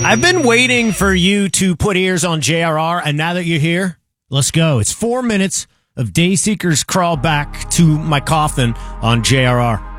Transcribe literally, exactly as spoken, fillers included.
I've been waiting for you to put ears on J R R, and now that you're here, let's go. It's four minutes of Dayseekers Crawl Back to My Coffin on J R R.